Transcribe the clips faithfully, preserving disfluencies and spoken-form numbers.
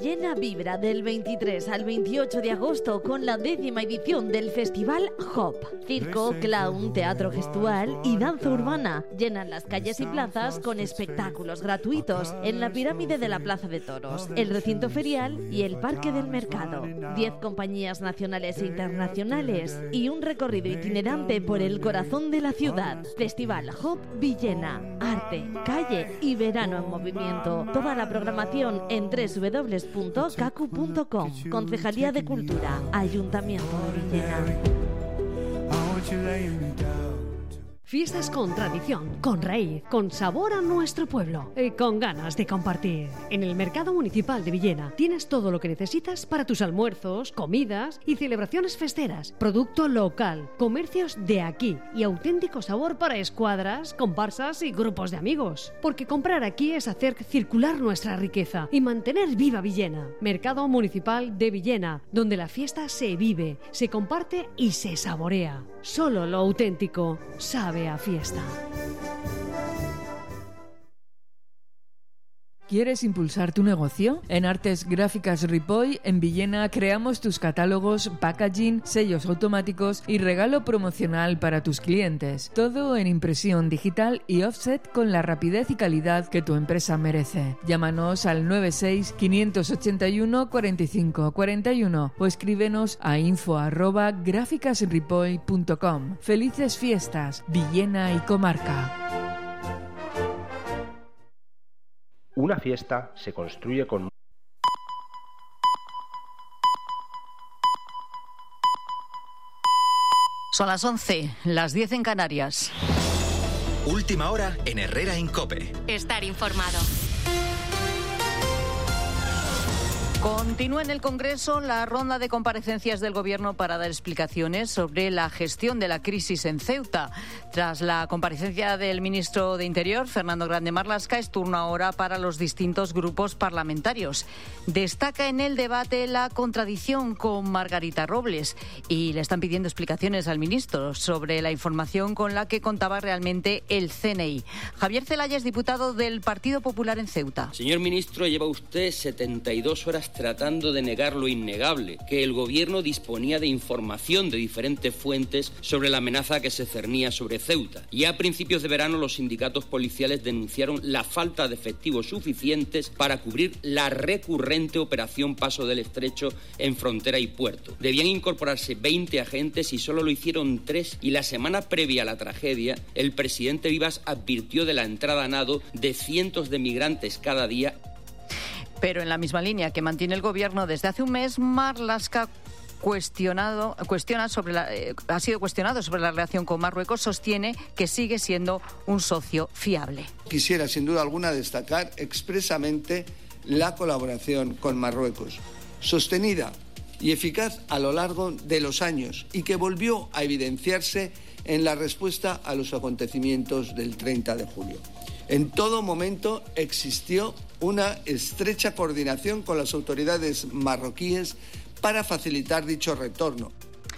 Villena vibra del veintitrés al veintiocho de agosto con la décima edición del Festival Hop. Circo, clown, teatro gestual y danza urbana llenan las calles y plazas con espectáculos gratuitos en la pirámide de la Plaza de Toros, el recinto ferial y el Parque del Mercado. Diez compañías nacionales e internacionales y un recorrido itinerante por el corazón de la ciudad. Festival Hop Villena. Arte, calle y verano en movimiento. Toda la programación en doble u doble u doble u punto cacu punto com. Concejalía de Cultura, Ayuntamiento de Villena. Fiestas con tradición, con raíz, con sabor a nuestro pueblo y con ganas de compartir. En el Mercado Municipal de Villena tienes todo lo que necesitas para tus almuerzos, comidas y celebraciones festeras. Producto local, comercios de aquí y auténtico sabor para escuadras, comparsas y grupos de amigos. Porque comprar aquí es hacer circular nuestra riqueza y mantener viva Villena. Mercado Municipal de Villena, donde la fiesta se vive, se comparte y se saborea. Solo lo auténtico sabe a fiesta. ¿Quieres impulsar tu negocio? En Artes Gráficas Ripoll, en Villena, creamos tus catálogos, packaging, sellos automáticos y regalo promocional para tus clientes. Todo en impresión digital y offset con la rapidez y calidad que tu empresa merece. Llámanos al nueve seis, cinco ocho uno, cuatro cinco cuatro uno o escríbenos a info arroba gráficasripoll punto com. Felices fiestas, Villena y comarca. Una fiesta se construye con... Son las once, las diez en Canarias. Última hora en Herrera en COPE. Estar informado. Continúa en el Congreso la ronda de comparecencias del Gobierno para dar explicaciones sobre la gestión de la crisis en Ceuta. Tras la comparecencia del ministro de Interior, Fernando Grande Marlaska, es turno ahora para los distintos grupos parlamentarios. Destaca en el debate la contradicción con Margarita Robles y le están pidiendo explicaciones al ministro sobre la información con la que contaba realmente el C N I. Javier Zelaya es diputado del Partido Popular en Ceuta. Señor ministro, lleva usted setenta y dos horas tratando de negar lo innegable, que el Gobierno disponía de información de diferentes fuentes sobre la amenaza que se cernía sobre Ceuta. Ya a principios de verano los sindicatos policiales denunciaron la falta de efectivos suficientes para cubrir la recurrente operación Paso del Estrecho en frontera y puerto. Debían incorporarse veinte agentes y solo lo hicieron tres, y la semana previa a la tragedia el presidente Vivas advirtió de la entrada a nado de cientos de migrantes cada día. Pero en la misma línea que mantiene el Gobierno desde hace un mes, Marlaska cuestionado, cuestiona sobre la, eh, ha sido cuestionado sobre la relación con Marruecos, sostiene que sigue siendo un socio fiable. Quisiera, sin duda alguna, destacar expresamente la colaboración con Marruecos, sostenida y eficaz a lo largo de los años y que volvió a evidenciarse en la respuesta a los acontecimientos del treinta de julio. En todo momento existió una estrecha coordinación con las autoridades marroquíes para facilitar dicho retorno.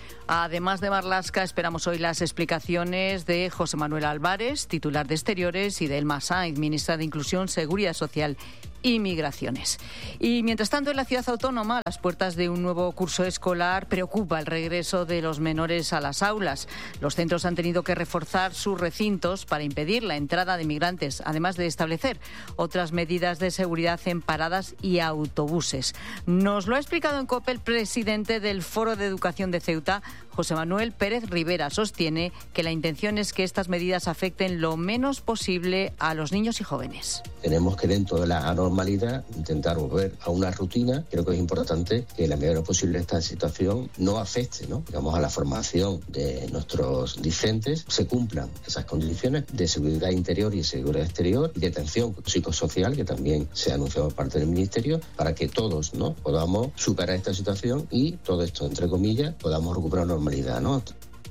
Además de Marlaska, esperamos hoy las explicaciones de José Manuel Álvarez, titular de Exteriores, y de Elma Sainz, ministra de Inclusión, Seguridad Social y Migraciones. Y mientras tanto, en la ciudad autónoma, a las puertas de un nuevo curso escolar, preocupa el regreso de los menores a las aulas. Los centros han tenido que reforzar sus recintos para impedir la entrada de migrantes, además de establecer otras medidas de seguridad en paradas y autobuses. Nos lo ha explicado en COPE el presidente del Foro de Educación de Ceuta, José Manuel Pérez Rivera. Sostiene que la intención es que estas medidas afecten lo menos posible a los niños y jóvenes. Tenemos que, dentro de la anormalidad, intentar volver a una rutina. Creo que es importante que en la medida posible esta situación no afecte, ¿no? digamos, a la formación de nuestros discentes, se cumplan esas condiciones de seguridad interior y seguridad exterior y de atención psicosocial, que también se ha anunciado por parte del Ministerio, para que todos, ¿no?, podamos superar esta situación y todo esto, entre comillas, podamos recuperar normalidad, ¿no?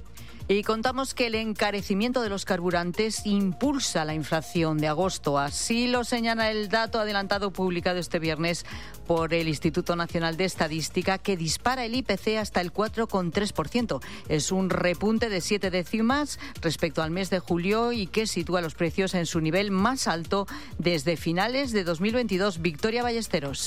Y contamos que el encarecimiento de los carburantes impulsa la inflación de agosto. Así lo señala el dato adelantado publicado este viernes por el Instituto Nacional de Estadística, que dispara el I P C hasta el cuatro coma tres por ciento. Es un repunte de siete décimas respecto al mes de julio y que sitúa los precios en su nivel más alto desde finales de dos mil veintidós. Victoria Ballesteros.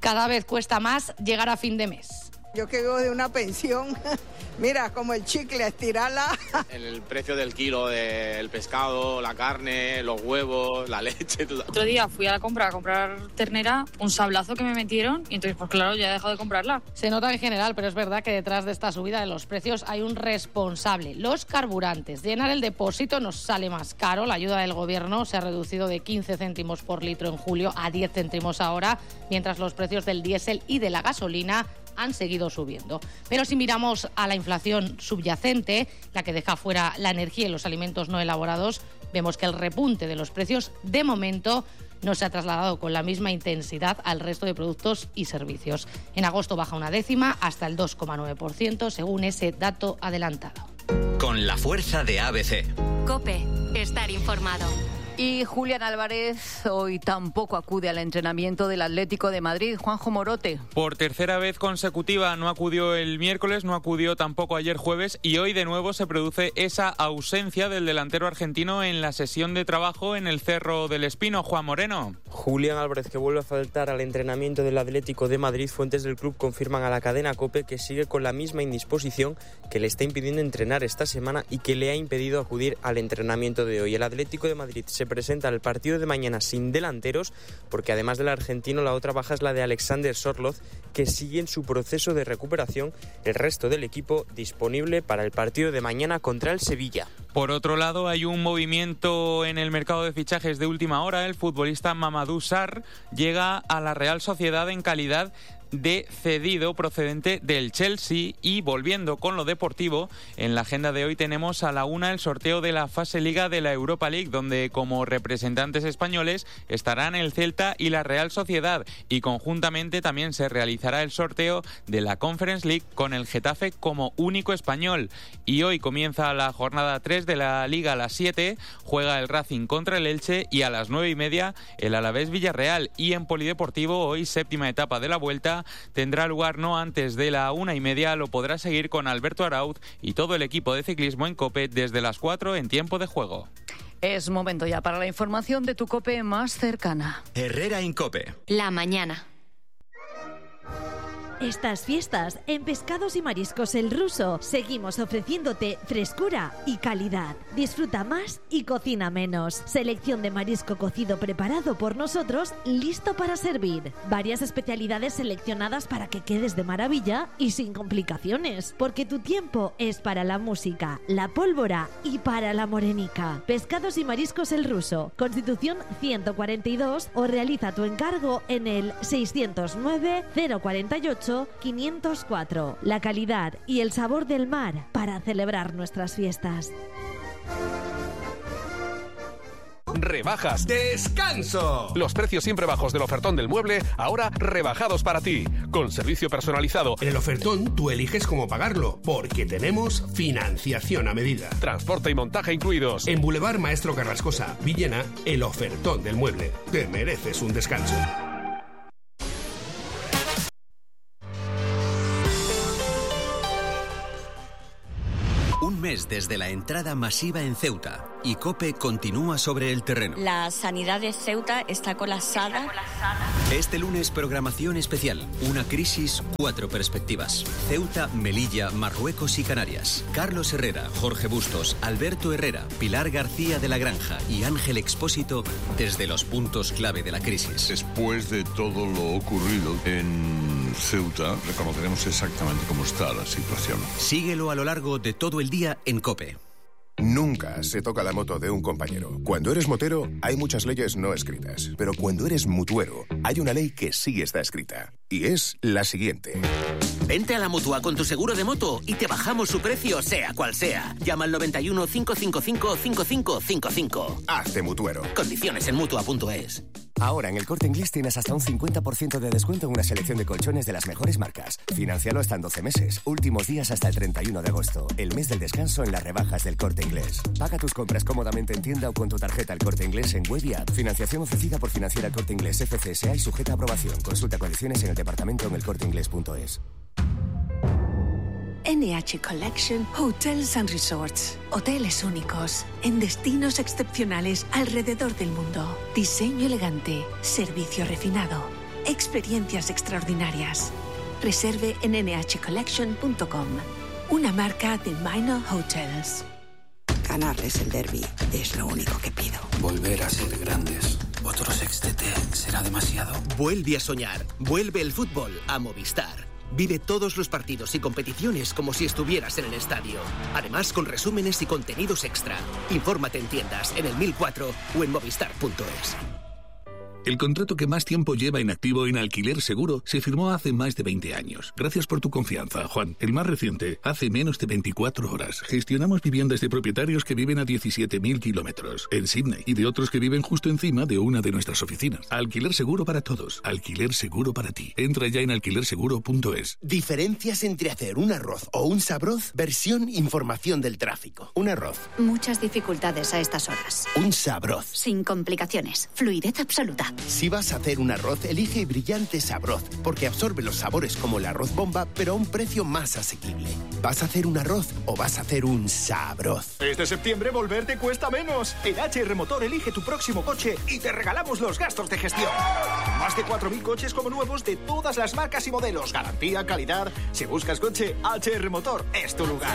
cada vez cuesta más llegar a fin de mes. Yo que vivo de una pensión, mira, como el chicle, estirarla. El precio del kilo del pescado, la carne, los huevos, la leche... Todo. Otro día fui a la compra a comprar ternera, un sablazo que me metieron y entonces, pues claro, ya he dejado de comprarla. Se nota en general, pero es verdad que detrás de esta subida de los precios hay un responsable. Los carburantes. Llenar el depósito nos sale más caro. La ayuda del gobierno se ha reducido de quince céntimos por litro en julio a diez céntimos ahora, mientras los precios del diésel y de la gasolina han seguido subiendo. Pero si miramos a la inflación subyacente, la que deja fuera la energía y los alimentos no elaborados, vemos que el repunte de los precios de momento no se ha trasladado con la misma intensidad al resto de productos y servicios. En agosto baja una décima hasta el dos coma nueve por ciento según ese dato adelantado. Con la fuerza de A B C. COPE. Estar informado. Y Julián Álvarez hoy tampoco acude al entrenamiento del Atlético de Madrid. Juanjo Morote. Por tercera vez consecutiva no acudió el miércoles, no acudió tampoco ayer jueves y hoy de nuevo se produce esa ausencia del delantero argentino en la sesión de trabajo en el Cerro del Espino. Juan Moreno. Julián Álvarez, que vuelve a faltar al entrenamiento del Atlético de Madrid. Fuentes del club confirman a la cadena COPE que sigue con la misma indisposición que le está impidiendo entrenar esta semana y que le ha impedido acudir al entrenamiento de hoy. El Atlético de Madrid se presenta al partido de mañana sin delanteros, porque además del argentino la otra baja es la de Alexander Sorloth, que sigue en su proceso de recuperación. El resto del equipo disponible para el partido de mañana contra el Sevilla. Por otro lado, hay un movimiento en el mercado de fichajes de última hora. El futbolista Mamadou Sarr llega a la Real Sociedad en calidad de cedido procedente del Chelsea. Y volviendo con lo deportivo, en la agenda de hoy tenemos a la una el sorteo de la fase Liga de la Europa League, donde como representantes españoles estarán el Celta y la Real Sociedad, y conjuntamente también se realizará el sorteo de la Conference League con el Getafe como único español. Y hoy comienza la jornada tres de la Liga a las siete, juega el Racing contra el Elche y a las nueve y media el Alavés Villarreal. Y en polideportivo hoy séptima etapa de la Vuelta tendrá lugar no antes de la una y media. Lo podrá seguir con Alberto Arauz y todo el equipo de ciclismo en COPE desde las cuatro en tiempo de juego. Es momento ya para la información de tu COPE más cercana. Herrera en COPE. La mañana. Estas fiestas, en Pescados y Mariscos El Ruso, seguimos ofreciéndote frescura y calidad. Disfruta más y cocina menos. Selección de marisco cocido preparado por nosotros, listo para servir. Varias especialidades seleccionadas para que quedes de maravilla y sin complicaciones. Porque tu tiempo es para la música, la pólvora y para la morenica. Pescados y Mariscos El Ruso, Constitución ciento cuarenta y dos, o realiza tu encargo en el seiscientos nueve cero cuarenta y ocho quinientos cuatro. La calidad y el sabor del mar para celebrar nuestras fiestas. Rebajas Descanso. Los precios siempre bajos del ofertón del mueble, ahora rebajados para ti. Con servicio personalizado. En el ofertón tú eliges cómo pagarlo, porque tenemos financiación a medida. Transporte y montaje incluidos. En Boulevard Maestro Carrascosa, Villena, el ofertón del mueble. Te mereces un descanso. Un mes desde la entrada masiva en Ceuta y COPE continúa sobre el terreno. La sanidad de Ceuta está colapsada. Este lunes, programación especial. Una crisis, cuatro perspectivas. Ceuta, Melilla, Marruecos y Canarias. Carlos Herrera, Jorge Bustos, Alberto Herrera, Pilar García de la Granja y Ángel Expósito desde los puntos clave de la crisis. Después de todo lo ocurrido en Ceuta, reconoceremos exactamente cómo está la situación. Síguelo a lo largo de todo el día en COPE. Nunca se toca la moto de un compañero. Cuando eres motero, hay muchas leyes no escritas. Pero cuando eres mutuero, hay una ley que sí está escrita. Y es la siguiente. Vente a la Mutua con tu seguro de moto y te bajamos su precio, sea cual sea. Llama al noventa y uno, cinco cinco cinco, cinco cinco cinco cinco. Hazte mutuero. Condiciones en Mutua punto es. Ahora en el Corte Inglés tienes hasta un cincuenta por ciento de descuento en una selección de colchones de las mejores marcas. Financialo hasta en doce meses. Últimos días hasta el treinta y uno de agosto. El mes del descanso en las rebajas del Corte Inglés. Paga tus compras cómodamente en tienda o con tu tarjeta El Corte Inglés en web y app. Financiación ofrecida por Financiera El Corte Inglés F C S A y sujeta a aprobación. Consulta condiciones en el departamento en el corte inglés punto es. N H Collection Hotels and Resorts. Hoteles únicos, en destinos excepcionales alrededor del mundo. Diseño elegante, servicio refinado. experiencias extraordinarias. Reserve en ene hache collection punto com, una marca de Minor Hotels. Ganarles el derbi es lo único que pido. Volver a ser grandes. Otro sextete será demasiado. Vuelve a soñar. Vuelve el fútbol a Movistar. Vive todos los partidos y competiciones como si estuvieras en el estadio. Además, con resúmenes y contenidos extra. Infórmate en tiendas, en el mil cuatro o en movistar punto es. El contrato que más tiempo lleva inactivo en Alquiler Seguro se firmó hace más de veinte años. Gracias por tu confianza, Juan. El más reciente, hace menos de veinticuatro horas. Gestionamos viviendas de propietarios que viven a diecisiete mil kilómetros en Sydney y de otros que viven justo encima de una de nuestras oficinas. Alquiler Seguro para todos. Alquiler Seguro para ti. Entra ya en alquiler seguro punto es. Diferencias entre hacer un arroz o un sabroz. Versión información del tráfico. Un arroz. Muchas dificultades a estas horas. Un sabroz. Sin complicaciones. Fluidez absoluta. Si vas a hacer un arroz, elige Brillante Sabroz, porque absorbe los sabores como el arroz bomba, pero a un precio más asequible. ¿Vas a hacer un arroz o vas a hacer un sabroz? Este septiembre volver te cuesta menos. En H R Motor elige tu próximo coche y te regalamos los gastos de gestión. Más de cuatro mil coches como nuevos de todas las marcas y modelos. Garantía, calidad. Si buscas coche, H R Motor es tu lugar.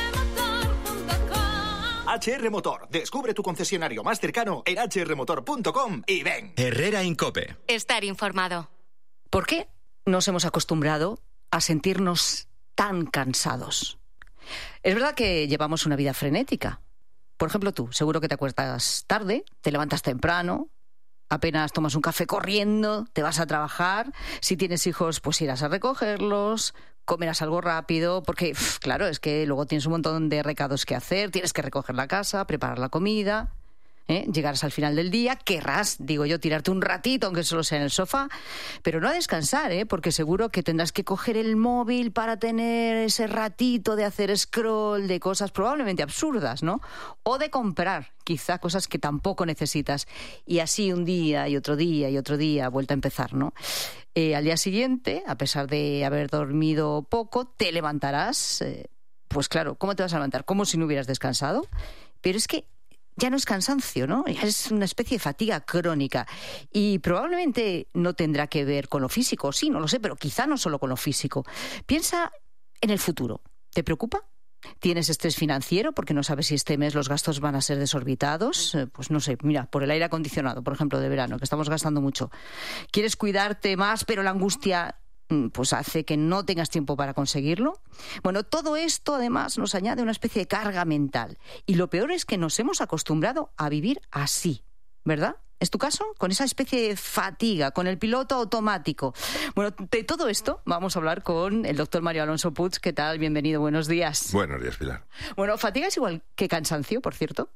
H R Motor. Descubre tu concesionario más cercano en hache erre motor punto com y ven. Herrera Incope. Estar informado. ¿Por qué nos hemos acostumbrado a sentirnos tan cansados? Es verdad que llevamos una vida frenética. Por ejemplo, tú, seguro que te acuestas tarde, te levantas temprano, apenas tomas un café corriendo, te vas a trabajar. Si tienes hijos, pues irás a recogerlos, comerás algo rápido, porque, pff, claro, es que luego tienes un montón de recados que hacer, tienes que recoger la casa, preparar la comida, ¿eh? Llegarás al final del día, querrás, digo yo, tirarte un ratito, aunque solo sea en el sofá, pero no a descansar, ¿eh? Porque seguro que tendrás que coger el móvil para tener ese ratito de hacer scroll de cosas probablemente absurdas, ¿no? O de comprar, quizá, cosas que tampoco necesitas. Y así un día y otro día y otro día, vuelta a empezar, ¿no? Eh, al día siguiente, a pesar de haber dormido poco, te levantarás, eh, pues claro, ¿cómo te vas a levantar? Como si no hubieras descansado. Pero es que ya no es cansancio, ¿no? Ya es una especie de fatiga crónica. Y probablemente no tendrá que ver con lo físico. Sí, no lo sé, pero quizá no solo con lo físico. Piensa en el futuro. ¿Te preocupa? ¿Tienes estrés financiero porque no sabes si este mes los gastos van a ser desorbitados? Eh, pues no sé, mira, por el aire acondicionado, por ejemplo, de verano, que estamos gastando mucho. ¿Quieres cuidarte más, pero la angustia pues hace que no tengas tiempo para conseguirlo? Bueno, todo esto además nos añade una especie de carga mental. Y lo peor es que nos hemos acostumbrado a vivir así, ¿verdad? ¿Es tu caso? Con esa especie de fatiga, con el piloto automático. Bueno, de todo esto vamos a hablar con el doctor Mario Alonso Puig. ¿Qué tal? Bienvenido, buenos días. Buenos días, Pilar. Bueno, fatiga es igual que cansancio, por cierto.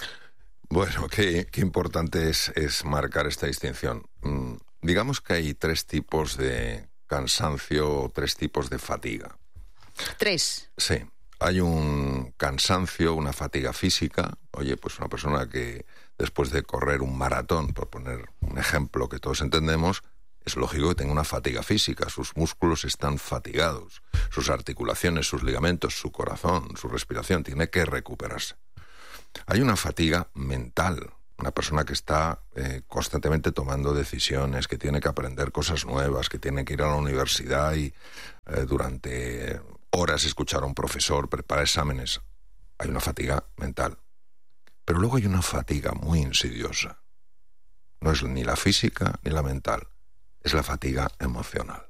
Bueno, qué, qué importante es, es marcar esta distinción. Mm, digamos que hay tres tipos de cansancio, tres tipos de fatiga. ¿Tres? Sí. Hay un cansancio, una fatiga física. Oye, pues una persona que después de correr un maratón, por poner un ejemplo que todos entendemos, es lógico que tenga una fatiga física. Sus músculos están fatigados, sus articulaciones, sus ligamentos, su corazón, su respiración, tiene que recuperarse. Hay una fatiga mental. Una persona que está eh, constantemente tomando decisiones, que tiene que aprender cosas nuevas, que tiene que ir a la universidad y eh, durante horas escuchar a un profesor, preparar exámenes. Hay una fatiga mental. Pero luego hay una fatiga muy insidiosa. No es ni la física ni la mental, es la fatiga emocional.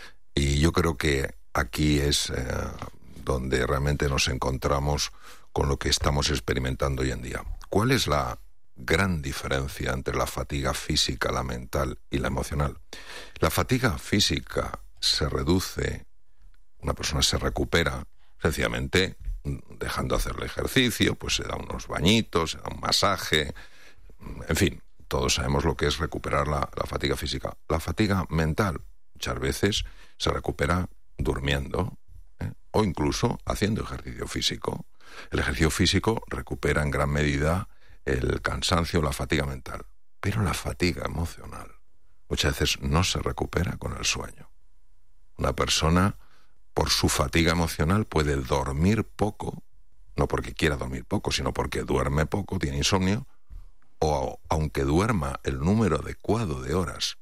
Y yo creo que aquí es eh, donde realmente nos encontramos con lo que estamos experimentando hoy en día. ¿Cuál es la gran diferencia entre la fatiga física, la mental y la emocional? La fatiga física se reduce, una persona se recupera sencillamente dejando hacer el ejercicio, pues se da unos bañitos, se da un masaje, en fin, todos sabemos lo que es recuperar la, la fatiga física. La fatiga mental muchas veces se recupera durmiendo, ¿eh? o incluso haciendo ejercicio físico. El ejercicio físico recupera en gran medida el cansancio, la fatiga mental. Pero la fatiga emocional muchas veces no se recupera con el sueño. Una persona, por su fatiga emocional, puede dormir poco, no porque quiera dormir poco, sino porque duerme poco, tiene insomnio, o aunque duerma el número adecuado de horas,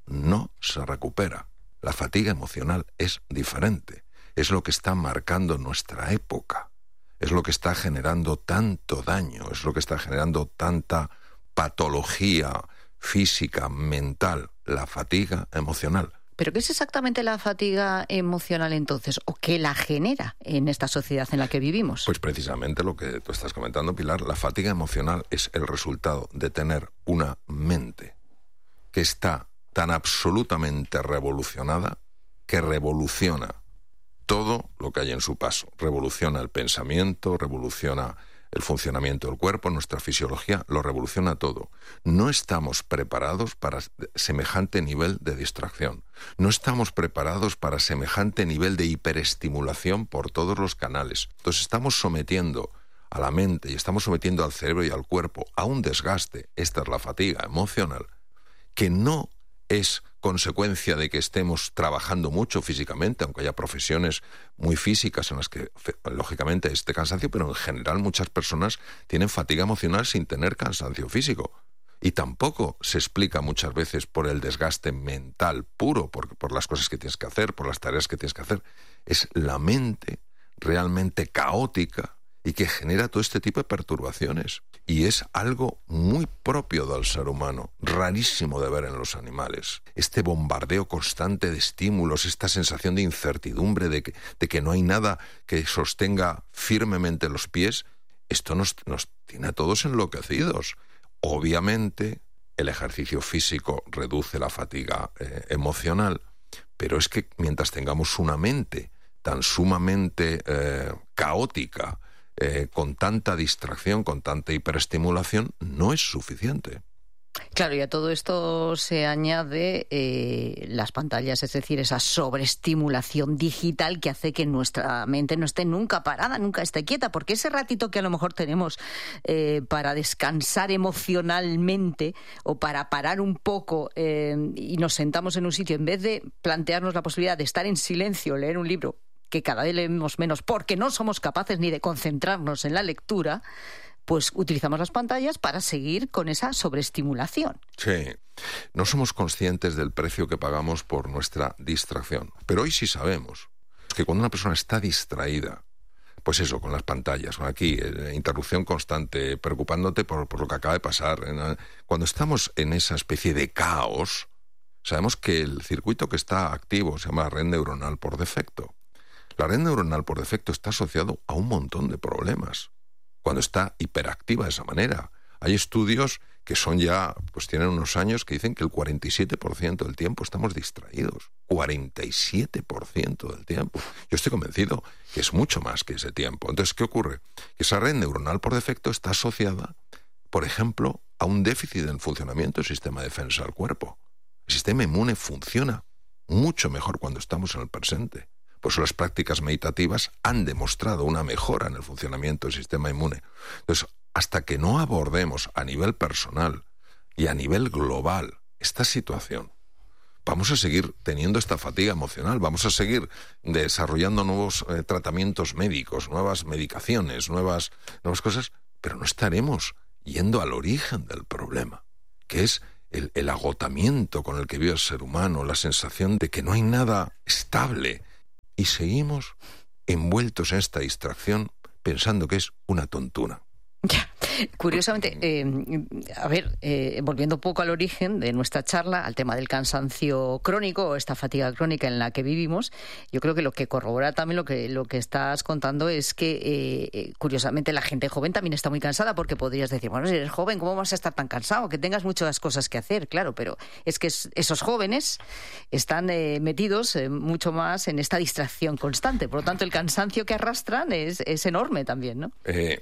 no se recupera. La fatiga emocional es diferente. Es lo que está marcando nuestra época. Es lo que está generando tanto daño, es lo que está generando tanta patología física, mental, la fatiga emocional. ¿Pero qué es exactamente la fatiga emocional entonces? ¿O qué la genera en esta sociedad en la que vivimos? Pues precisamente lo que tú estás comentando, Pilar, la fatiga emocional es el resultado de tener una mente que está tan absolutamente revolucionada que revoluciona todo lo que hay en su paso. Revoluciona el pensamiento, revoluciona el funcionamiento del cuerpo, nuestra fisiología, lo revoluciona todo. No estamos preparados para semejante nivel de distracción. No estamos preparados para semejante nivel de hiperestimulación por todos los canales. Entonces estamos sometiendo a la mente y estamos sometiendo al cerebro y al cuerpo a un desgaste, esta es la fatiga emocional, que no es consecuencia de que estemos trabajando mucho físicamente, aunque haya profesiones muy físicas en las que, lógicamente, este cansancio, pero en general muchas personas tienen fatiga emocional sin tener cansancio físico. Y tampoco se explica muchas veces por el desgaste mental puro, por, por las cosas que tienes que hacer, por las tareas que tienes que hacer. Es la mente realmente caótica y que genera todo este tipo de perturbaciones. Y es algo muy propio del ser humano, rarísimo de ver en los animales. Este bombardeo constante de estímulos, esta sensación de incertidumbre, de que, de que no hay nada que sostenga firmemente los pies, esto nos, nos tiene a todos enloquecidos. Obviamente, el ejercicio físico reduce la fatiga eh, emocional, pero es que mientras tengamos una mente tan sumamente eh, caótica, Eh, con tanta distracción, con tanta hiperestimulación, no es suficiente. Claro, y a todo esto se añade eh, las pantallas, es decir, esa sobreestimulación digital que hace que nuestra mente no esté nunca parada, nunca esté quieta, porque ese ratito que a lo mejor tenemos eh, para descansar emocionalmente o para parar un poco eh, y nos sentamos en un sitio, en vez de plantearnos la posibilidad de estar en silencio, leer un libro, que cada vez leemos menos porque no somos capaces ni de concentrarnos en la lectura, pues utilizamos las pantallas para seguir con esa sobreestimulación. Sí, no somos conscientes del precio que pagamos por nuestra distracción, pero hoy sí sabemos que cuando una persona está distraída, pues eso, con las pantallas, con aquí, eh, interrupción constante, preocupándote por, por lo que acaba de pasar, eh, cuando estamos en esa especie de caos, sabemos que el circuito que está activo se llama red neuronal por defecto. La red neuronal por defecto está asociado a un montón de problemas cuando está hiperactiva de esa manera. Hay estudios que son ya, pues tienen unos años que dicen que el cuarenta y siete por ciento del tiempo estamos distraídos. cuarenta y siete por ciento del tiempo. Yo estoy convencido que es mucho más que ese tiempo. Entonces, ¿qué ocurre? Que esa red neuronal por defecto está asociada, por ejemplo, a un déficit en el funcionamiento del sistema de defensa del cuerpo. El sistema inmune funciona mucho mejor cuando estamos en el presente. Por eso las prácticas meditativas han demostrado una mejora en el funcionamiento del sistema inmune. Entonces, hasta que no abordemos a nivel personal y a nivel global esta situación, vamos a seguir teniendo esta fatiga emocional, vamos a seguir desarrollando nuevos eh, tratamientos médicos, nuevas medicaciones, nuevas, nuevas cosas, pero no estaremos yendo al origen del problema, que es el, el agotamiento con el que vive el ser humano, la sensación de que no hay nada estable. Y seguimos envueltos en esta distracción pensando que es una tontuna. Ya. Curiosamente, eh, a ver, eh, volviendo un poco al origen de nuestra charla, al tema del cansancio crónico o esta fatiga crónica en la que vivimos, yo creo que lo que corrobora también lo que, lo que estás contando es que, eh, curiosamente, la gente joven también está muy cansada, porque podrías decir, bueno, si eres joven, ¿cómo vas a estar tan cansado? Que tengas muchas cosas que hacer, claro, pero es que es, esos jóvenes están eh, metidos eh, mucho más en esta distracción constante. Por lo tanto, el cansancio que arrastran es, es enorme también, ¿no? Eh...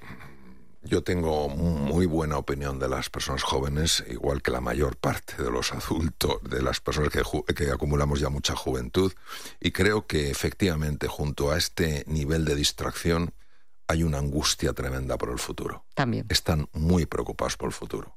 Yo tengo muy buena opinión de las personas jóvenes, igual que la mayor parte de los adultos, de las personas que, que acumulamos ya mucha juventud, y creo que efectivamente junto a este nivel de distracción hay una angustia tremenda por el futuro. También. Están muy preocupados por el futuro.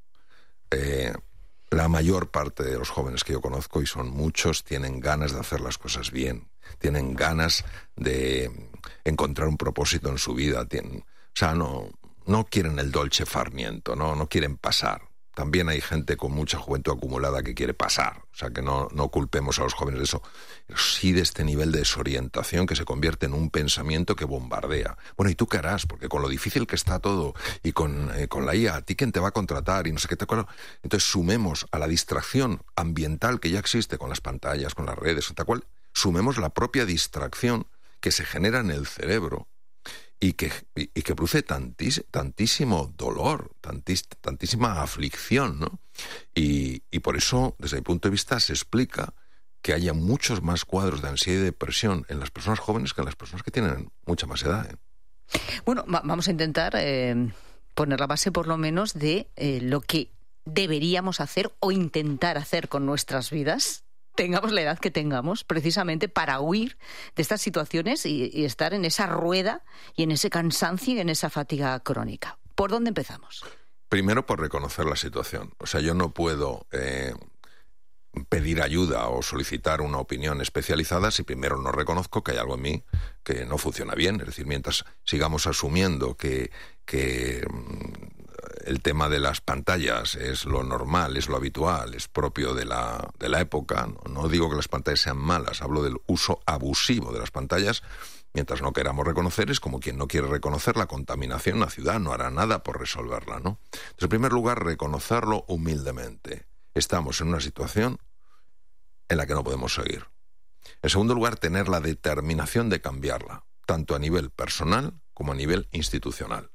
Eh, la mayor parte de los jóvenes que yo conozco, y son muchos, tienen ganas de hacer las cosas bien, tienen ganas de encontrar un propósito en su vida, tienen, o sea, no... No quieren el dolce far niente, no, no quieren pasar, también hay gente con mucha juventud acumulada que quiere pasar, o sea, que no, no culpemos a los jóvenes de eso, pero sí de este nivel de desorientación que se convierte en un pensamiento que bombardea. Bueno, ¿y tú qué harás? Porque con lo difícil que está todo, y con, eh, con la I A, ¿a ti quién te va a contratar? Y no sé qué te acuerdo. Entonces sumemos a la distracción ambiental que ya existe con las pantallas, con las redes, tal cual, sumemos la propia distracción que se genera en el cerebro, y que, y, y que produce tantís, tantísimo dolor, tantís, tantísima aflicción, ¿no? Y, y por eso, desde mi punto de vista, se explica que haya muchos más cuadros de ansiedad y depresión en las personas jóvenes que en las personas que tienen mucha más edad, ¿eh? Bueno, va- vamos a intentar eh, poner la base, por lo menos, de eh, lo que deberíamos hacer o intentar hacer con nuestras vidas, tengamos la edad que tengamos, precisamente para huir de estas situaciones y, y estar en esa rueda y en ese cansancio y en esa fatiga crónica. ¿Por dónde empezamos? Primero, por reconocer la situación. O sea, yo no puedo eh, pedir ayuda o solicitar una opinión especializada si primero no reconozco que hay algo en mí que no funciona bien. Es decir, mientras sigamos asumiendo que, que el tema de las pantallas es lo normal, es lo habitual, es propio de la, de la época. No, no digo que las pantallas sean malas, hablo del uso abusivo de las pantallas. Mientras no queramos reconocer, es como quien no quiere reconocer la contaminación en la ciudad, no hará nada por resolverla, ¿no? Entonces, en primer lugar, reconocerlo humildemente. Estamos en una situación en la que no podemos seguir. En segundo lugar, tener la determinación de cambiarla, tanto a nivel personal como a nivel institucional.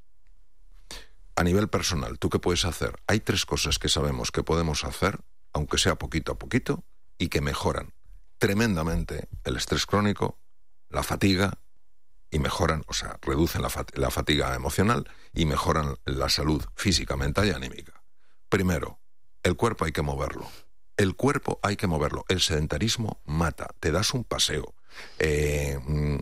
A nivel personal, ¿tú qué puedes hacer? Hay tres cosas que sabemos que podemos hacer, aunque sea poquito a poquito, y que mejoran tremendamente el estrés crónico, la fatiga, y mejoran, o sea, reducen la, fat- la fatiga emocional y mejoran la salud física, mental y anímica. Primero, el cuerpo hay que moverlo. El cuerpo hay que moverlo. El sedentarismo mata. Te das un paseo. Eh, mm,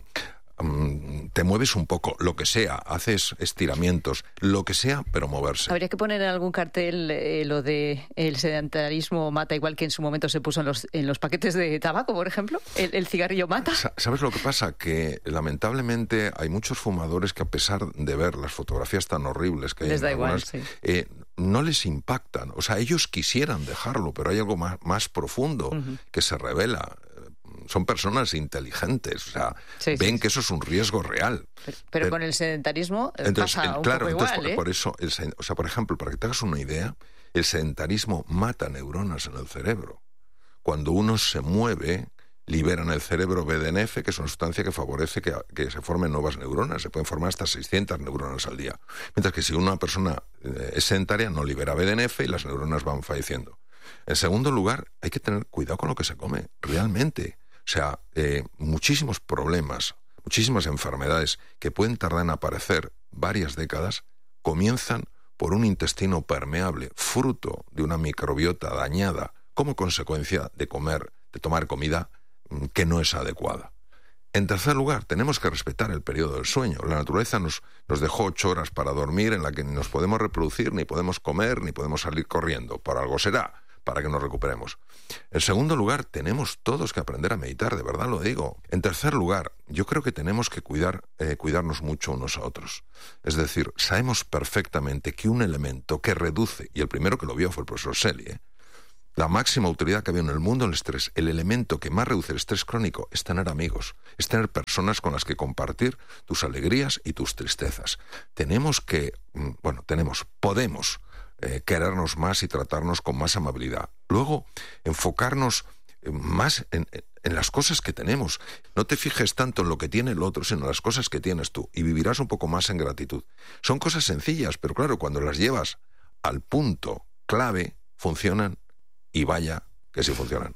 te mueves un poco, lo que sea, haces estiramientos, lo que sea, pero moverse. Habría que poner en algún cartel eh, lo de el sedentarismo mata, igual que en su momento se puso en los, en los paquetes de tabaco, por ejemplo, el, el cigarrillo mata. ¿Sabes lo que pasa? Que lamentablemente hay muchos fumadores que, a pesar de ver las fotografías tan horribles que hay les en da algunas, igual, sí. eh, no les impactan. O sea, ellos quisieran dejarlo, pero hay algo más, más profundo Uh-huh. que se revela. Son personas inteligentes, o sea, Sí, ven sí, que eso es un riesgo real. Pero, pero con el sedentarismo eh, Entonces, pasa el- un claro, poco entonces igual, por, ¿eh? por eso, el sed- o sea, por ejemplo, para que te hagas una idea, el sedentarismo mata neuronas en el cerebro. Cuando uno se mueve, libera en el cerebro B D N F, que es una sustancia que favorece que, que se formen nuevas neuronas. Se pueden formar hasta seiscientas neuronas al día. Mientras que si una persona eh, es sedentaria, no libera B D N F y las neuronas van falleciendo. En segundo lugar, hay que tener cuidado con lo que se come, realmente. O sea, eh, muchísimos problemas, muchísimas enfermedades que pueden tardar en aparecer varias décadas, comienzan por un intestino permeable, fruto de una microbiota dañada, como consecuencia de comer, de tomar comida mm, que no es adecuada. En tercer lugar, tenemos que respetar el periodo del sueño. La naturaleza nos, nos dejó ocho horas para dormir, en la que ni nos podemos reproducir, ni podemos comer, ni podemos salir corriendo. Por algo será, para que nos recuperemos. En segundo lugar, tenemos todos que aprender a meditar, de verdad lo digo. En tercer lugar, yo creo que tenemos que cuidar, eh, cuidarnos mucho unos a otros. Es decir, sabemos perfectamente que un elemento que reduce, y el primero que lo vio fue el profesor Selye, ¿eh? La máxima utilidad que había en el mundo en el estrés, el elemento que más reduce el estrés crónico es tener amigos, es tener personas con las que compartir tus alegrías y tus tristezas. Tenemos que, bueno, tenemos, podemos eh, querernos más y tratarnos con más amabilidad. Luego, enfocarnos más en, en las cosas que tenemos. No te fijes tanto en lo que tiene el otro, sino en las cosas que tienes tú, y vivirás un poco más en gratitud. Son cosas sencillas, pero claro, cuando las llevas al punto clave, funcionan. Y vaya que sí funcionan.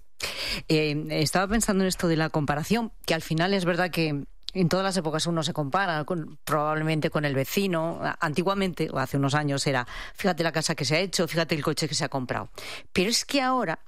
Eh, estaba pensando en esto de la comparación, que al final es verdad que en todas las épocas uno se compara con, probablemente con el vecino. Antiguamente, o hace unos años, era fíjate la casa que se ha hecho, fíjate el coche que se ha comprado. Pero es que ahora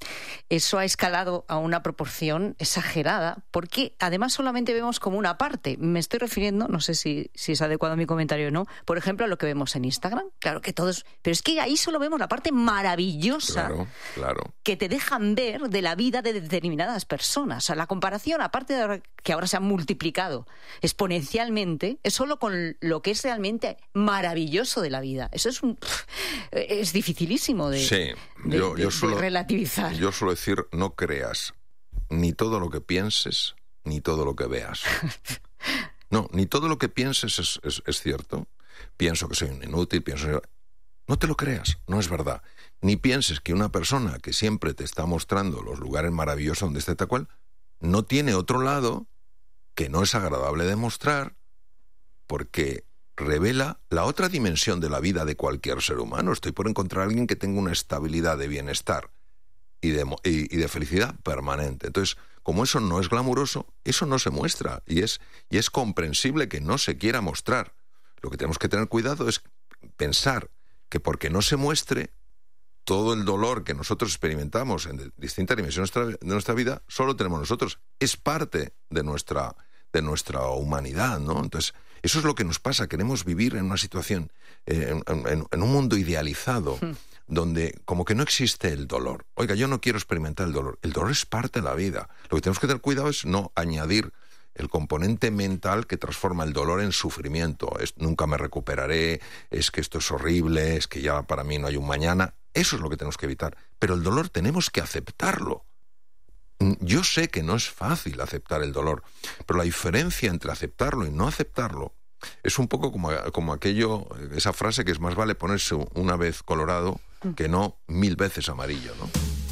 Eso ha escalado a una proporción exagerada, porque además solamente vemos como una parte. Me estoy refiriendo, no sé si, si es adecuado mi comentario o no, por ejemplo, a lo que vemos en Instagram. Claro que todos... Pero es que ahí solo vemos la parte maravillosa claro, claro. que te dejan ver de la vida de determinadas personas. O sea, la comparación, aparte de ahora, que ahora se ha multiplicado exponencialmente, es solo con lo que es realmente maravilloso de la vida. Eso es un... es dificilísimo de, sí, de, yo, de, yo suelo, de relativizar. Yo suelo decir, no creas ni todo lo que pienses, ni todo lo que veas. No, ni todo lo que pienses es, es, es cierto. Pienso que soy un inútil, pienso... No te lo creas, no es verdad. Ni pienses que una persona que siempre te está mostrando los lugares maravillosos donde esté tal cual, no tiene otro lado que no es agradable de mostrar, porque revela la otra dimensión de la vida de cualquier ser humano. Estoy por encontrar a alguien que tenga una estabilidad de bienestar y de, y, y de felicidad permanente. Entonces, como eso no es glamuroso, eso no se muestra, y es, y es comprensible que no se quiera mostrar. Lo que tenemos que tener cuidado es pensar que porque no se muestre, todo el dolor que nosotros experimentamos en distintas dimensiones de nuestra vida, solo tenemos nosotros. Es parte de nuestra, de nuestra humanidad, ¿no? Entonces, eso es lo que nos pasa. Queremos vivir en una situación, eh, en, en, en un mundo idealizado, mm. donde como que no existe el dolor. Oiga, yo no quiero experimentar el dolor. El dolor es parte de la vida. Lo que tenemos que tener cuidado es no añadir el componente mental que transforma el dolor en sufrimiento. Es, nunca me recuperaré, es que esto es horrible, es que ya para mí no hay un mañana. Eso es lo que tenemos que evitar. Pero el dolor tenemos que aceptarlo. Yo sé que no es fácil aceptar el dolor, pero la diferencia entre aceptarlo y no aceptarlo es un poco como, como aquello, esa frase que es más vale ponerse una vez colorado que no mil veces amarillo, ¿no?